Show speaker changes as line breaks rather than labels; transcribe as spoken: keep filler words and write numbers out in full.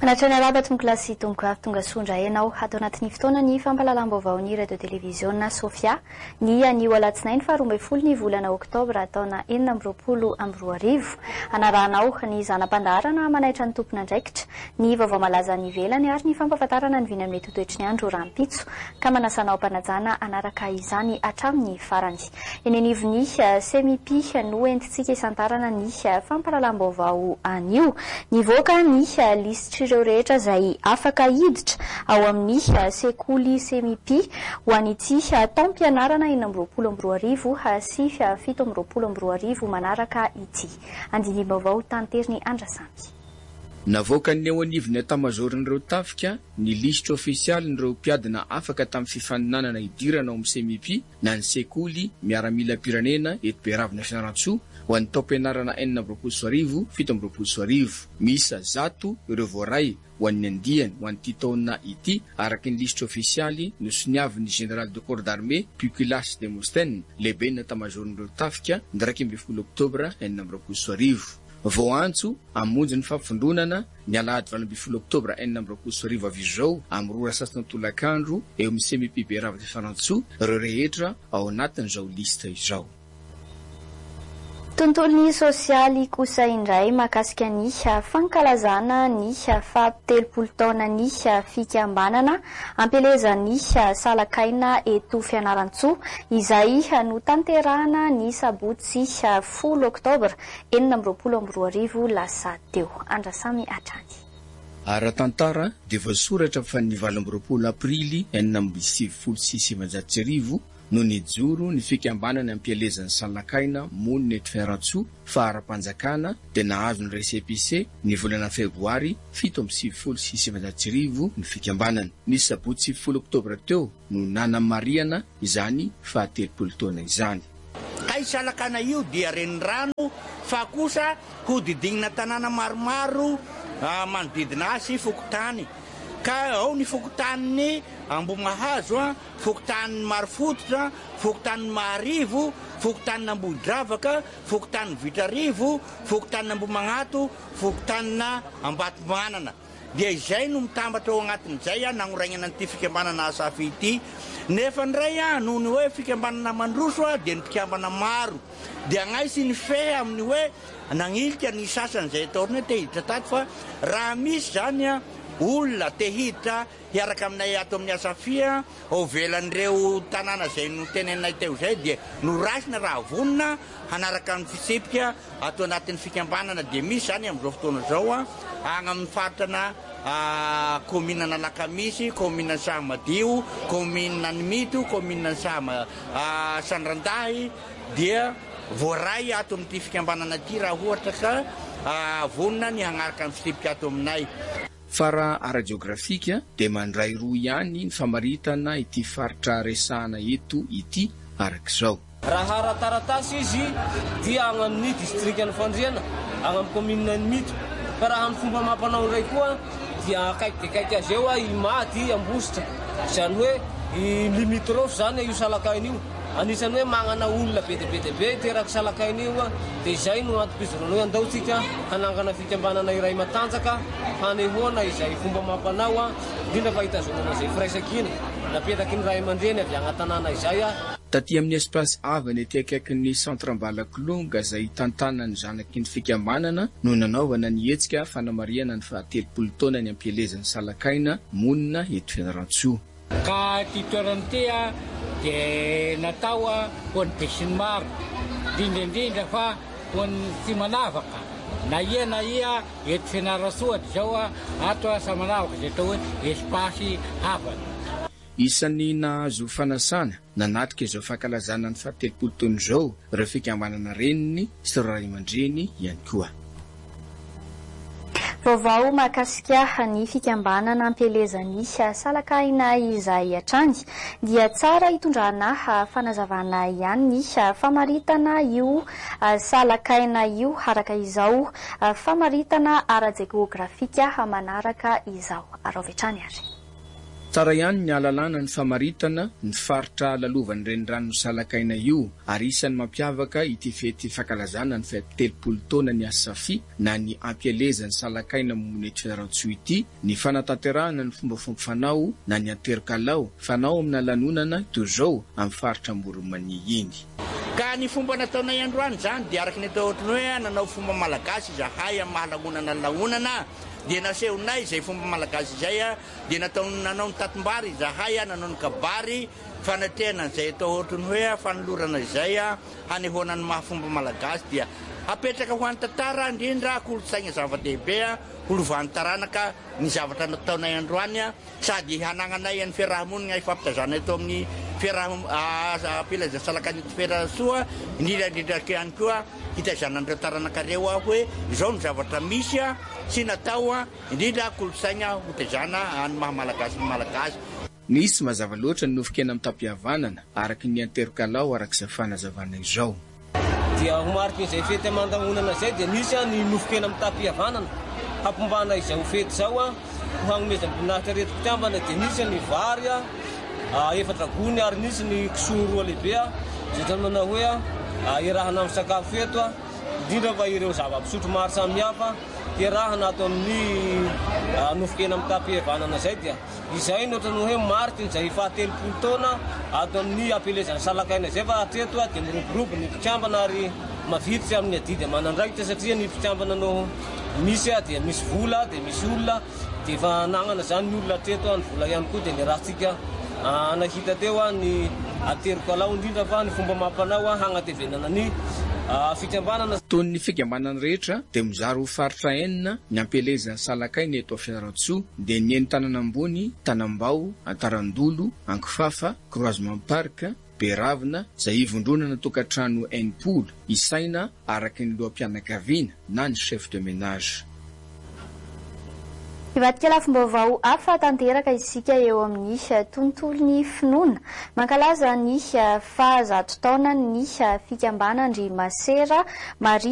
Manatrana raba tongolasy tonga tonga sondra enao atao anatin'ny fotoana ny fampahalalam-baovao ny radio televiziona Sofia ny anio alatsinainy faha roa ambin'ny folo ny volana oktobra taona enina amby roapolo amby roa arivo anaranao ny zanam-pandaharana manaitra ny tompona andraikitra ny vaovao malaza ny velany ary ny fampahafantarana ny vina amin'ny totoetry ny andro rahampitso ka manasanao mpanajana anaraka izany hatramin'ny farany eny anivony semipi no entitsika isantarana ny fampahalalam-baovao anio nivoaka ny lisitra ireo rehetra izay afaka hiditra ao amin'ny sekoly semipi ho an'ity taom-pianarana enina amby roapolo amby roa arivo sy fito amby roapolo amby roa arivo manaraka ity andiny vaovao tanteriny Andrasamby.
Navoaka ny eo anivony atamazorin'ireo tafika ny lisitra ofisialy n'ireo mpiadina afaka tamin'ny fifaninanana idirana ao amin'ny semipi na ny sekoly miaramila pirenena eto Beravina Fianarantsoa ho an'ny taom-pianarana enina amby roapolo sy arivo fito amby roapolo sy arivo misa zato ireo voaray ho an'ny andihany ho an'ity taona ity araka ny lisitra ofisialy nosoniavin'ny général de corps d'armée Pukilas Demostène lehibe ny atamazorin'ireo tafika ny iraika amby folo oktobra enina amby roapolo sy arivo. Voantso amonjy ny fampifondronana ny alahady valo amby folo oktobra enina amby roapolo sy arivo avy izao amin'ny roa sasany tolakandro eo amin'ny semipi Beravina Fianarantsoa ireo rehetra ao anatin'izao lista izao.
Tontolon'ny sosialy kosa indray mahakasika ny fankalazana ny faha-telopolo taona ny fikambanana ampelezan'ny salakaina eto Fianarantsoa izay no tanterahana ny sabotsy folo oktobra enina amby roapolo amby roa arivo lasa teo. Andrasamy Atrany.
Ara-tantara dia voasoratra fa ny valo amby roapolo aprily enina amby sivifolo sy sivanjato sy arivo no nijoro ny fikambanana ampielezan'ny salakaina monina eto Fianarantsoa fa ara-panjakana dia nahazo ny resepise ny volana febroary fito amby sivifolo sy sivanjato sy arivo ny fikambanana. Ny sabotsy sivifolo oktobra teo no nanamariana izany fahatelopolo taona izany.
Kay salakana io dia renirano fa kosa hodidignina tanàna maromaro manodidina azy fokotany ka ao ny fokotan'ny Ambomahazo a fokotan'ny Marifototra fokotan'ny Maharivo fokotan'ny Ambodravaka fokotan'ny Vitrarivo fokotan'ny Ambomagnato fokotan'ny Ambatomanana dia izay no mitambatra ao anatin'izay a nanoragnana an'ity fikambanana Asafy ity nefa ndray a noho ny hoe fikambanana Mandroso a dia ny mpikambana maro dia agnaisy ny fe amin'ny hoe nagnilika ny sasany izay ataony hoe te hiditra tato fa raha misy zany a olona te hiditra hiaraka aminay ato amin'ny Asafy ao velan'ireo tanàna izay no tenenay teo izay dia no raisina raha vonona hanaraka ny fisipika ato anatin'ny fikambanana dia misy zany amin'izao fotoana izao a agny amin'ny faritrana kominana Lakamisy, kominana Sahamadio, kominana Mito, kominana Sama Sanrandahy dia voaray ato amin'ity fikambanana ity raha ohatra ka vonona ny hanaraka ny fisipika ato aminay.
Fa raha ara-geografika dia mandray roa ihany ny famaritana ity faritra resahana eto ity arak'izao.
Raha ara-taratasy izy dia agny amin'ny distriktan'ny Fandriana, agny amin'ny kominan'ny Mito. Fa raha amin'ny fomba mampanao iray koa dia akaiky dia akaiky azy eo Imady Ambositra izany hoe limitrofy zany io salakaina io. Anisany hoe magnana olona be dia be dia be teraka salakaina io dia izay no antopizorana hoe andaotsika hanangana fikambanana iray matanjaka hanehoana izay fomba mampanao indrindra fa hitazonana izay firaisakina napetaky ny ray aman-dreny avy agnaty tanàna izay a.
Taty amin'ny espace avy ny ety akaikin'ny centre Ambalakolonga izay tantanany zanaky ny fikambanana no nanaovana ny hetsika fanamariana ny fahatelopolo taona ny ampielezan'ny salakaina monina eto Fianarantsoa.
Ka ty toerana ty a dia natao ho an'ny besin'ny maro indrindraindrindra fa ho an'ny tsy manavaka na ia na ia eto Fianarantsoa zao ato sa manavaka izay atao hoe espace havana.
Isan'ny nahazo fanasana nanatrika izao fankalazana ny fahatelopolo taona izao ireo fikambanana reniny sy ray aman-dreny ihany koa.
Vaovao mahakasika ny fikambanana ampielezan'ny salakaina izay hatrany dia tsara hitondrana fanazavana ihany ny famaritana io salakaina io araka izao famaritana ara-geografika manaraka izao. Araovetrany ary.
Tsara ihany ny alalana ny famaritana ny faritra lalovany renirano salakaina io ary isan'ny mampiavaka ity fety fankalazana ny fety telopolo taona ny Asafi na ny ampielezan'ny salakaina momony Fianarantsoa ity ny fanatanterahana ny fombafomba fanao na ny aterokalao fanao amina lanonana toy izao amin'ny faritra Mboromania iny.
Ka ny fomba nataonay androany zany dia araky ny atao ohatry ny hoe nanao fomba malagasy zahay amin'ny mahalanonana laonana dia nasehonay izay fomba malagasy izay a dia natao nanao ny tatimbary zahay a nanao ny kabary fanatena izay atao ohatry ny hoe fanolorana izay a hanehoana ny mahafomba malagasy dia apetraka ho an-tantara indrindra kolotsaina zava-dehibe a holovany taranaka ny zavatra nataonay androany a sady hanananay ny fiarahamonina ifampitazana eto amin'ny fiarahampilaza salakana eto Fianarantsoa indrindra indrindra ihany koa hitazanandreo taranakareo a hoe izao ny zavatra misy a sy natao a indrindra kolotsaina hotazana any mahamalagasy ny malagasy.
Nisy mazava loatra ny nofokena amin'ny tampihavanana araky ny aterokalao araky izay fanazavana izao.
Dia homariky izay fety amandanonana izay dia nisy ny nofokena amin'ny tampihavanana hampombana izay ho fety izao a hagnomeza amin'nahitra reto mpitiambana dia nisy ny vary a efatra gony ary nisy ny kisoa roa lehibe a izay tany manao hoe a irahana amin'ny sakafo eto a indrindra fa ireo zava-pisotro maro samihafa dia rahana ato amin'ny nofokena amin'ny tampihavanana izay dia izay no ohatrany hoe marity izay fahatelopolo taona ato amin'ny ampelezan'ny salakaina izay fa atreto a dia miroborobo ny mpitiambana ary mavitry amin'ny adidy amanandraikitra satria ny mpitiambana no misy a dia misy vola dia misy olona dia efa nanana zany ny olona atreto a ny vola ihany koa dia ny rahatsika nahita teo a ny aterokalao indrindra fa ny fomba mampanao a hagnatevenana ny fikambanana.
Taon'ny fikambanana rehetra dia mizary ho faritra enina ny ampelezan'ny salakaina eto Fianarantsoa dia ny eny Tananambony, Tanambao, Antarandolo, Ankifafa, Croisement Park, Beravina izay ivondronana tokantrano enimpolo isaina araky ny lohampianakaviana na ny chef de ménage.
Ivadika lafim-baovao hafa tanteraka isika eo amin'ny tontolon'ny finoana mankalaza ny fahazato taona ny fikambanandry Masera Maria